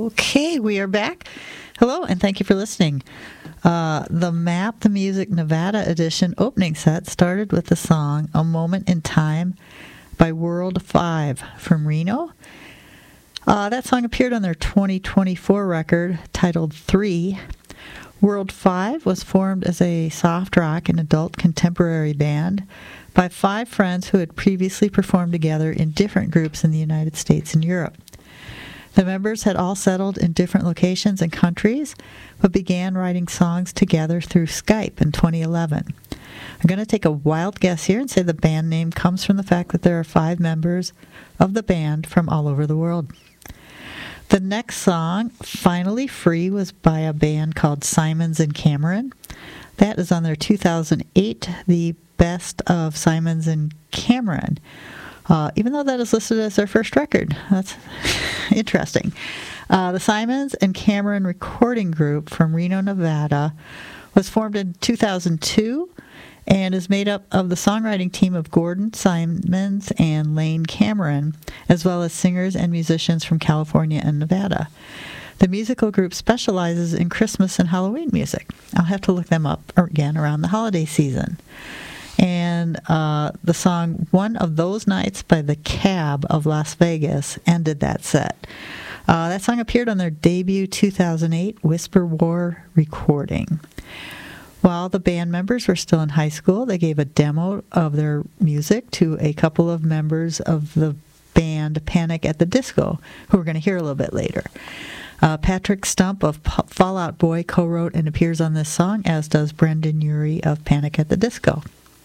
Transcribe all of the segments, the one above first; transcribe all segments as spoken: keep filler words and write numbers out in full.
Okay, we are back. Hello, and thank you for listening. Uh, the Map the Music Nevada edition opening set started with the song A Moment in Time by World five from Reno. Uh, that song appeared on their twenty twenty-four record titled Three. World five was formed as a soft rock and adult contemporary band by five friends who had previously performed together in different groups in the United States and Europe. The members had all settled in different locations and countries, but began writing songs together through Skype in twenty eleven. I'm going to take a wild guess here and say the band name comes from the fact that there are five members of the band from all over the world. The next song, Finally Free, was by a band called Simons and Cameron. That is on their two thousand eight, The Best of Simons and Cameron. Uh, even though that is listed as their first record. That's interesting. Uh, the Simons and Cameron Recording Group from Reno, Nevada was formed in two thousand two and is made up of the songwriting team of Gordon Simons and Lane Cameron, as well as singers and musicians from California and Nevada. The musical group specializes in Christmas and Halloween music. I'll have to look them up again around the holiday season. And uh, the song One of Those Nights by The Cab of Las Vegas ended that set. Uh, that song appeared on their debut two thousand eight Whisper War recording. While the band members were still in high school, they gave a demo of their music to a couple of members of the band Panic at the Disco, who we're going to hear a little bit later. Uh, Patrick Stump of Fall Out Boy co-wrote and appears on this song, as does Brendan Urie of Panic at the Disco.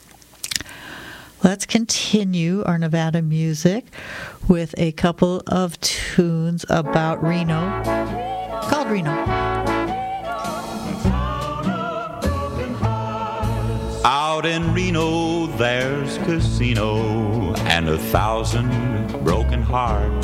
Let's continue our Nevada music with a couple of tunes about Reno, called Reno. Out in Reno, there's casino and a thousand broken hearts.